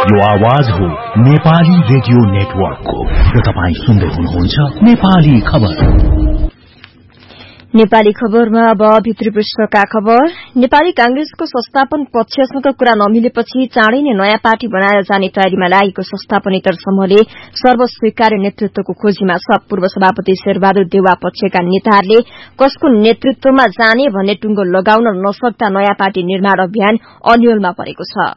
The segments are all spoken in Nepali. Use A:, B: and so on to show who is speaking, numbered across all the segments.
A: यो आवाज हो नेपाली रेडियो नेटवर्कको र तपाई सुन्दै हुनुहुन्छ नेपाली खबर।
B: नेपाली खबरमा अब भित्री पृष्ठका खबर। नेपाली कांग्रेसको संस्थापन पक्षसँग कुरा नमिलेपछि चाँडै नै नयाँ पार्टी बनाएर जाने तयारीमा लागेको संस्थापनेतर समूहले सर्वस्वीकार्य नेतृत्वको खोजीमा छ। पूर्व सभापति शेरबहादुर देउवा पक्षका नेताहरूले कसको नेतृत्वमा जाने भन्ने टुंगो लगाउन नसक्दा नयाँ पार्टी निर्माण अभियान अन्योलमा परेको छ।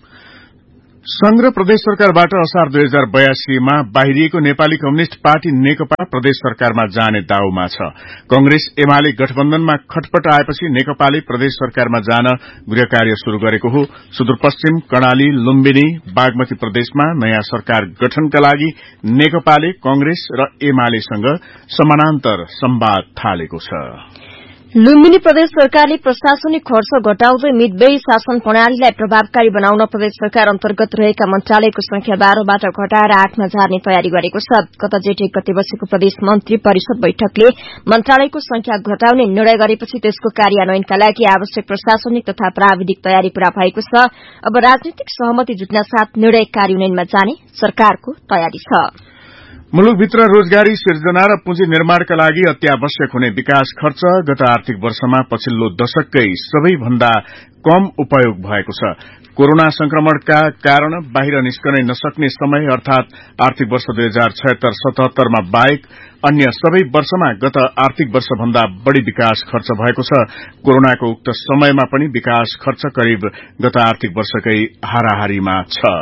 C: संघ र प्रदेश सरकारबाट असार 2082 मा बाहिरिएको नेपाली कम्युनिष्ट पार्टी नेकपा प्रदेश सरकारमा जाने दाउमा छ। कंग्रेस एमाले गठबन्धनमा खटपट आएपछि नेकपाले प्रदेश सरकारमा जान गृहकार्य शुरू गरेको हो। सुदूरपश्चिम कर्णाली, लुम्बिनी, बागमती प्रदेशमा नयाँ सरकार गठनका लागि नेकपाले कंग्रेस र एमालेसँग समानान्तर संवाद थालेको छ।
B: लुम्बिनी प्रदेश सरकारले प्रशासनिक खर्च घटाउँदै मितव्ययी शासन प्रणालीलाई प्रभावकारी बनाउन प्रदेश सरकार अन्तर्गत रहेका मन्त्रालयको संख्या 12 बाट घटाएर 8 मा झार्ने तयारी गरेको छ। गत जेठ 1 गते बसेको प्रदेश मन्त्री परिषद बैठकले मन्त्रालयको संख्या घटाउने निर्णय गरेपछि त्यसको कार्यान्वयनका लागि आवश्यक प्रशासनिक तथा प्राविधिक तयारी पूरा भएको छ। अब राजनीतिक सहमति जुट्न साथ निर्णय कार्यान्वयनमा जाने सरकारको तयारी छ।
C: मुलुकभित्र रोजगारी सिर्जना र पुँजी निर्माणका लागि अत्यावश्यक हुने विकास खर्च गत आर्थिक वर्षमा पछिल्लो दशककै सबैभन्दा कम उपयोग भएको छ। कोरोना संक्रमणका कारण बाहिर निस्कनै नसक्ने समय अर्थात आर्थिक वर्ष 2076-77 मा बाहेक अन्य सबै वर्षमा गत आर्थिक वर्षभन्दा बढ़ी विकास खर्च भएको छ। कोरोनाको उक्त समयमा पनि विकास खर्च करिब गत आर्थिक वर्षकै हाराहारीमा छ।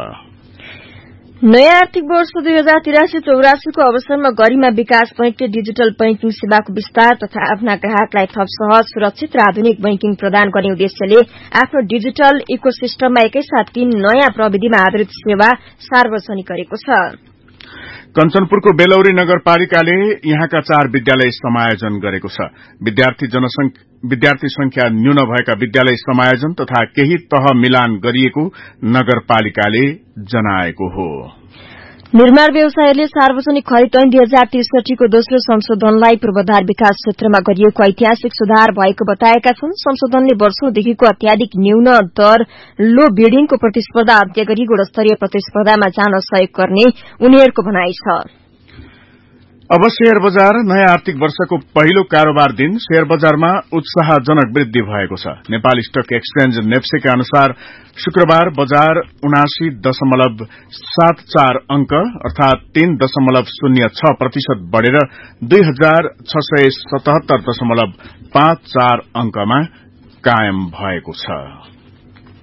B: नयाँ आर्थिक वर्ष 2083-84 को अवसरमा गरिमा विकास बैंकले डिजिटल बैंकिङ सेवाको विस्तार तथा आफ्ना ग्राहकलाई थप सहज, सुरक्षित र आधुनिक बैंकिङ प्रदान गर्ने उद्देश्यले आफ्नो डिजिटल इकोसिस्टममा एकैसाथ 3 नयाँ प्रविधिमा आधारित सेवा सार्वजनिक गरेको छ।
C: कञ्चनपुरको बेलौरी नगरपालिकाले यहाँका 4 विद्यालय समायोजन गरेको छ। विद्यार्थी संख्या न्यून भएका विद्यालय समायोजन तथा केही तह मिलान गरिएको नगरपालिकाले जनाएको हो।
B: निर्माण व्यवसायले सार्वजनिक खरिद ऐन 2063 को दोस्रो संशोधनलाई पूर्वाधार विकास क्षेत्रमा गरिएको ऐतिहासिक सुधार भएको बताएका छन्। संशोधनले वर्षौंदेखिको अत्याधिक न्यून दर लो बिडिङको प्रतिस्पर्धा अन्त्य गरी गुणस्तरीय प्रतिस्पर्धामा जान सहयोग गर्ने उनीहरूको भनाइ छ।
C: अब शेयर बजार। नयाँ आर्थिक वर्षको पहिलो कारोबार दिन शेयर बजारमा उत्साहजनक वृद्धि भएको छ। नेपाल स्टक एक्सचेन्ज नेप्सेका अनुसार शुक्रबार बजार 79.74 अंक अर्थात 3.06% बढ़ेर 2677.54 अंकमा कायम भएको छ।